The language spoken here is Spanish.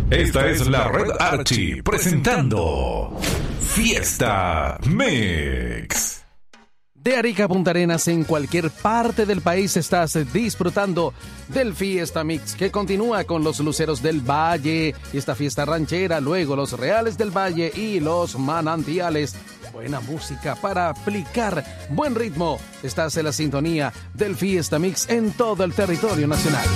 Esta es la Red Archie presentando Fiesta Mix. De Arica a Punta Arenas, en cualquier parte del país estás disfrutando del Fiesta Mix, que continúa con los Luceros del Valle, esta fiesta ranchera, luego los Reales del Valle y los Manantiales. Buena música para aplicar buen ritmo. Estás en la sintonía del Fiesta Mix en todo el territorio nacional.